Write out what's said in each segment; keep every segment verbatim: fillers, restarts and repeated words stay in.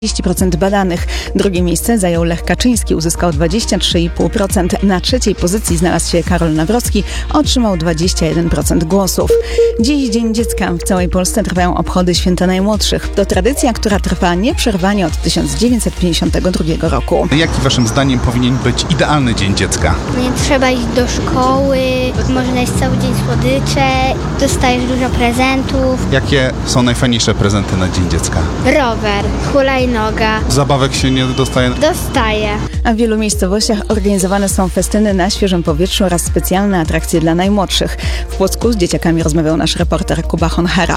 trzydzieści procent badanych. Drugie miejsce zajął Lech Kaczyński, uzyskał dwadzieścia trzy i pół procent. Na trzeciej pozycji znalazł się Karol Nawrocki, otrzymał dwadzieścia jeden procent głosów. Dziś Dzień Dziecka. W całej Polsce trwają obchody Święta Najmłodszych. To tradycja, która trwa nieprzerwanie od tysiąc dziewięćset pięćdziesiątego drugiego roku. Jaki waszym zdaniem powinien być idealny Dzień Dziecka? Nie trzeba iść do szkoły, można jeść cały dzień słodycze, dostajesz dużo prezentów. Jakie są najfajniejsze prezenty na Dzień Dziecka? Rower, hulajnoga. Zabawek się nie dostaje? Dostaję. A w wielu miejscowościach organizowane są festyny na świeżym powietrzu oraz specjalne atrakcje dla najmłodszych. W Płocku z dzieciakami rozmawiał nasz reporter Kuba Honchara.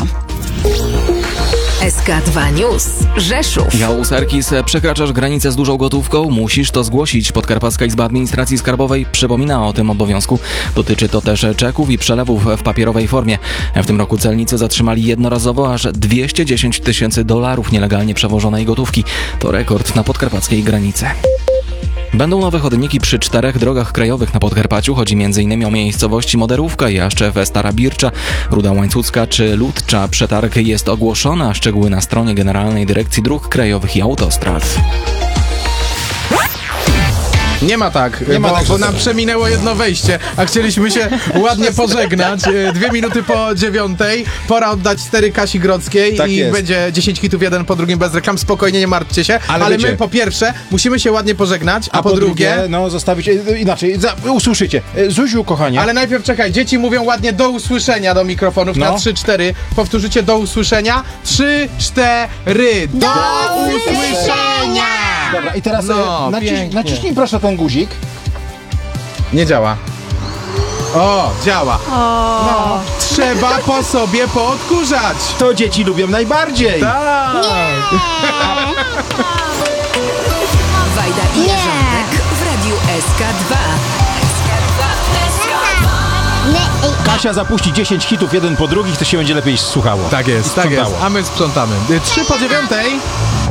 S K dwa News. Rzeszów. Miał Serkis, przekraczasz granicę z dużą gotówką? Musisz to zgłosić. Podkarpacka Izba Administracji Skarbowej przypomina o tym obowiązku. Dotyczy to też czeków i przelewów w papierowej formie. W tym roku celnicy zatrzymali jednorazowo aż dwieście dziesięć tysięcy dolarów nielegalnie przewożonej gotówki. To rekord na podkarpackiej granicy. Będą nowe chodniki przy czterech drogach krajowych na Podkarpaciu. Chodzi m.in. o miejscowości Moderówka, Jaszczew, Stara Bircza, Ruda Łańcucka czy Ludcza. Przetarg jest ogłoszony, a szczegóły na stronie Generalnej Dyrekcji Dróg Krajowych i Autostrad. Nie ma tak, Nie ma bo, tak, bo że nam tak. przeminęło jedno wejście, a chcieliśmy się ładnie pożegnać. E, Dwie minuty po dziewiątej, pora oddać stery Kasi Grodzkiej Tak i jest. będzie dziesięć hitów, jeden po drugim bez reklam. Spokojnie, nie martwcie się, ale, Ale my wiecie- po pierwsze musimy się ładnie pożegnać, a, A po, drugie... no zostawić, e, inaczej, za, usłyszycie. E, Zuziu, kochanie. Ale najpierw czekaj, dzieci mówią ładnie do usłyszenia do mikrofonów No. na trzy cztery. Powtórzycie do usłyszenia. trzy cztery. Do, usłyszenia! Dobra, i teraz No, e, naciś, pięknie. naciśnij proszę ten guzik. Nie działa. O, działa. No. Trzeba po sobie poodkurzać. To dzieci lubią najbardziej. Tak. Wajda i Jarząbek w Radiu S K dwa. Kasia zapuści dziesięć hitów jeden po drugich, to się będzie lepiej słuchało. Tak jest, I tak jest. sprzątało. A my sprzątamy. Trzy po dziewiątej.